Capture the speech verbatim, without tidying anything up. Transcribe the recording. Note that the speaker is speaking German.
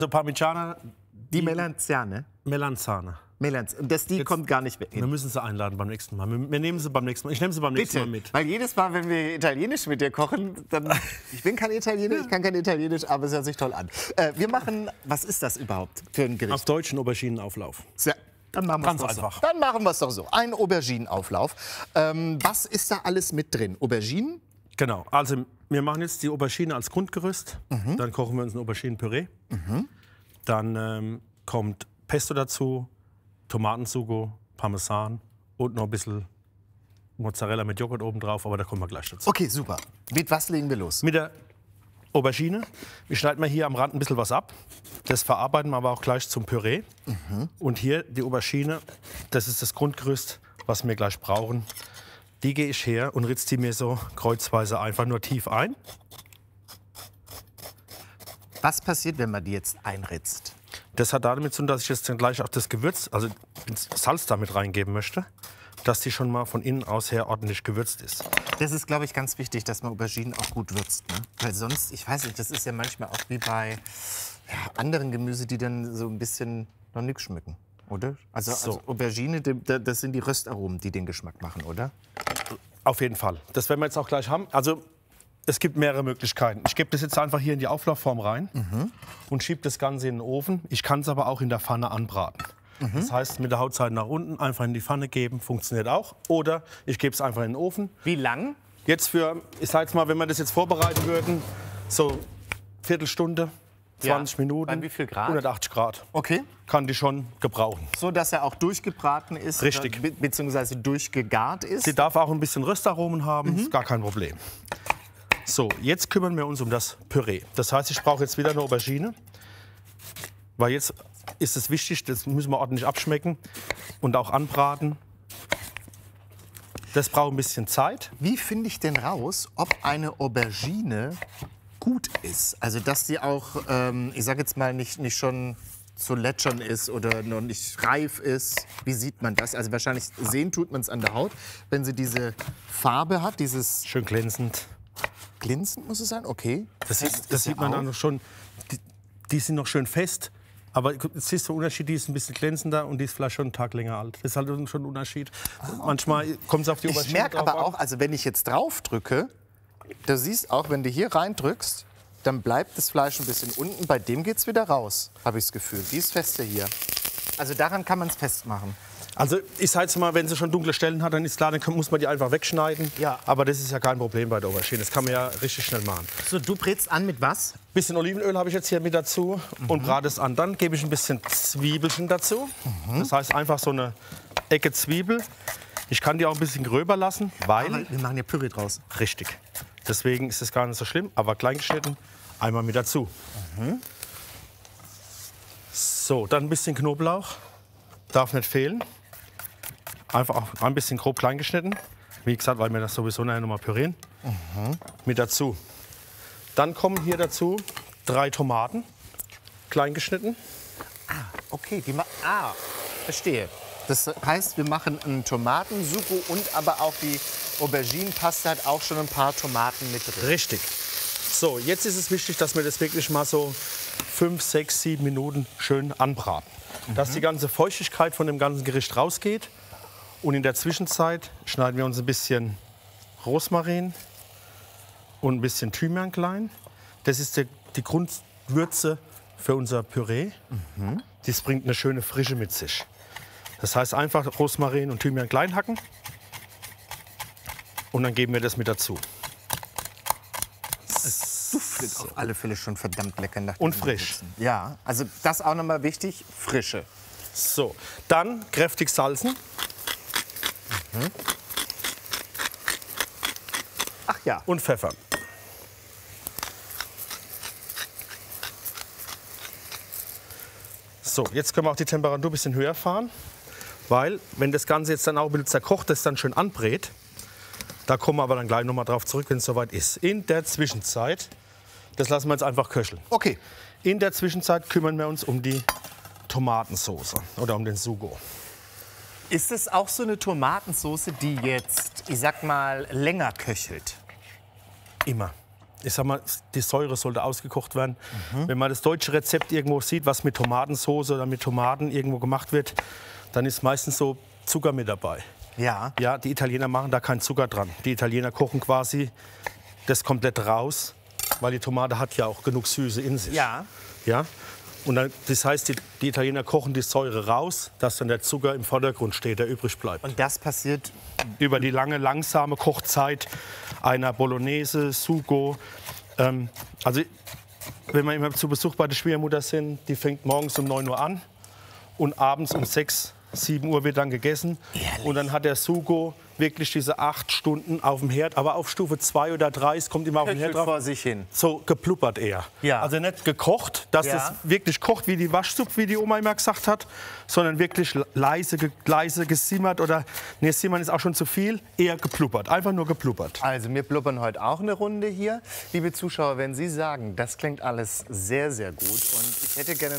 So Parmigiana, Die Melanzane. Melanzane. Melanz. Und das, die Jetzt- kommt gar nicht weg. Wir müssen sie einladen beim nächsten Mal. Wir, wir nehmen sie beim nächsten Mal. Ich nehme sie beim nächsten Bitte, Mal mit. weil jedes Mal, wenn wir Italienisch mit dir kochen, dann... Ich bin kein Italiener, ich kann kein Italienisch, aber es hört sich toll an. Äh, wir machen... Was ist das überhaupt für ein Gericht? Auf deutschen Auberginenauflauf. Sehr, dann machen wir Ganz es doch einfach. So. Dann machen wir es doch so. Ein Auberginenauflauf. Ähm, was ist da alles mit drin? Auberginen? Genau. Also wir machen jetzt die Aubergine als Grundgerüst. Mhm. Dann kochen wir uns ein Auberginenpüree. Mhm. Dann ähm, kommt Pesto dazu, Tomatensugo, Parmesan und noch ein bisschen Mozzarella mit Joghurt oben drauf, aber da kommen wir gleich dazu. Okay, super. Mit was legen wir los? Mit der Aubergine. Wir schneiden mal hier am Rand ein bisschen was ab. Das verarbeiten wir aber auch gleich zum Püree. Mhm. Und hier die Aubergine, das ist das Grundgerüst, was wir gleich brauchen. Die gehe ich her und ritze die mir so kreuzweise einfach nur tief ein. Was passiert, wenn man die jetzt einritzt? Das hat damit zu tun, dass ich jetzt dann gleich auch das Gewürz, also Salz damit reingeben möchte, dass die schon mal von innen aus her ordentlich gewürzt ist. Das ist, glaube ich, ganz wichtig, dass man Auberginen auch gut würzt. Ne? Weil sonst, ich weiß nicht, das ist ja manchmal auch wie bei ja, anderen Gemüse, die dann so ein bisschen noch nichts schmecken, oder? Also, So. also Aubergine, die- das sind die Röstaromen, die den Geschmack machen, oder? Auf jeden Fall. Das werden wir jetzt auch gleich haben. Also es gibt mehrere Möglichkeiten. Ich gebe das jetzt einfach hier in die Auflaufform rein Mhm. und schiebe das Ganze in den Ofen. Ich kann es aber auch in der Pfanne anbraten. Mhm. Das heißt, mit der Hautseite nach unten einfach in die Pfanne geben, funktioniert auch. Oder ich gebe es einfach in den Ofen. Wie lang? Jetzt für, ich sage jetzt mal, wenn wir das jetzt vorbereiten würden, so Viertelstunde, zwanzig Ja. Minuten. Bei wie viel Grad? hundertachtzig Grad. Okay. Kann die schon gebrauchen. So, dass er auch durchgebraten ist. Richtig. Oder, be beziehungsweise durchgegart ist. Sie darf auch ein bisschen Röstaromen haben, ist gar kein Problem. So, jetzt kümmern wir uns um das Püree. Das heißt, ich brauche jetzt wieder eine Aubergine, weil jetzt ist es wichtig, das müssen wir ordentlich abschmecken und auch anbraten. Das braucht ein bisschen Zeit. Wie finde ich denn raus, ob eine Aubergine gut ist? Also, dass sie auch, ähm, ich sage jetzt mal, nicht, nicht schon zu lätschern ist oder noch nicht reif ist. Wie sieht man das? Also wahrscheinlich sehen tut man es an der Haut, wenn sie diese Farbe hat, dieses Schön glänzend. glänzend muss es sein, okay. Das, Fest sieht, das ist er sieht man auch. dann schon. Die, die sind noch schön fest. Aber jetzt siehst du den Unterschied, die ist ein bisschen glänzender und die ist vielleicht schon einen Tag länger alt. Das ist halt schon ein Unterschied. Manchmal kommt es auf die Ich Aubergine merke drauf aber an. auch, also wenn ich jetzt drauf drücke, du siehst auch, wenn du hier reindrückst, dann bleibt das Fleisch ein bisschen unten. Bei dem geht es wieder raus, habe ich das Gefühl. Die ist fester hier. Also daran kann man es festmachen. Also ich sage jetzt mal, wenn sie schon dunkle Stellen hat, dann ist klar, dann kann- muss man die einfach wegschneiden. Ja. Aber das ist ja kein Problem bei der Aubergine. Das kann man ja richtig schnell machen. So, du brätst an mit was? Bisschen Olivenöl habe ich jetzt hier mit dazu und brate es an. Dann gebe ich ein bisschen Zwiebelchen dazu. Das heißt einfach so eine Ecke Zwiebel. Ich kann die auch ein bisschen gröber lassen, weil... Aber wir machen ja Püree draus. Richtig. Deswegen ist es gar nicht so schlimm, aber klein geschnitten einmal mit dazu. So, dann ein bisschen Knoblauch. Darf nicht fehlen. Einfach auch ein bisschen grob klein geschnitten. Wie gesagt, weil wir das sowieso nachher noch mal pürieren. Mit dazu. Dann kommen hier dazu drei Tomaten, klein geschnitten. Okay, die ma ah, verstehe. Das heißt, wir machen einen Tomatensugo und aber auch die Auberginenpaste hat auch schon ein paar Tomaten mit drin. Richtig. So, jetzt ist es wichtig, dass wir das wirklich mal so fünf, sechs, sieben Minuten schön anbraten. Dass die ganze Feuchtigkeit von dem ganzen Gericht rausgeht. Und in der Zwischenzeit schneiden wir uns ein bisschen Rosmarin und ein bisschen Thymian klein. Das ist die, die Grundwürze für unser Püree. Das bringt eine schöne Frische mit sich. Das heißt einfach Rosmarin und Thymian klein hacken. Und dann geben wir das mit dazu. Duftet auf alle Fälle schon verdammt lecker nach Und dem frisch. Sitzen. Ja, also das auch nochmal wichtig, Frische. So, dann kräftig salzen. Ach ja. Und pfeffern. So, jetzt können wir auch die Temperatur ein bisschen höher fahren, weil wenn das Ganze jetzt dann auch ein bisschen zerkocht ist, dann schön anbrät, da kommen wir aber dann gleich noch mal drauf zurück, wenn es soweit ist. In der Zwischenzeit, das lassen wir jetzt einfach köcheln. Okay. In der Zwischenzeit kümmern wir uns um die Tomatensauce oder um den Sugo. Ist es auch so eine Tomatensauce, die jetzt, ich sag mal, länger köchelt? Immer. ich sag mal, die Säure sollte ausgekocht werden. Mhm. Wenn man das deutsche Rezept irgendwo sieht, was mit Tomatensauce oder mit Tomaten irgendwo gemacht wird, dann ist meistens so Zucker mit dabei. Ja. Ja, die Italiener machen da keinen Zucker dran. Die Italiener kochen quasi das komplett raus, weil die Tomate hat ja auch genug Süße in sich. Ja. Ja. Und dann, das heißt, die, die Italiener kochen die Säure raus, dass dann der Zucker im Vordergrund steht, der übrig bleibt. Und das passiert über die lange, langsame Kochzeit einer Bolognese, Sugo. Ähm, also, wenn wir immer zu Besuch bei der Schwiegermutter sind, die fängt morgens um neun Uhr an und abends um sechs, sieben Uhr wird dann gegessen. Ehrlich? Und dann hat der Sugo wirklich diese acht Stunden auf dem Herd, aber auf Stufe zwei oder drei, es kommt immer auf den Herd drauf. vor sich hin. So gepluppert eher. Ja. Also nicht gekocht, dass Ja. es wirklich kocht wie die Waschsuppe, wie die Oma immer gesagt hat, sondern wirklich leise, ge leise gesimmert oder, nee, simmern ist auch schon zu viel, eher gepluppert, einfach nur gepluppert. Also wir blubbern heute auch eine Runde hier. Liebe Zuschauer, wenn Sie sagen, das klingt alles sehr, sehr gut und ich hätte gerne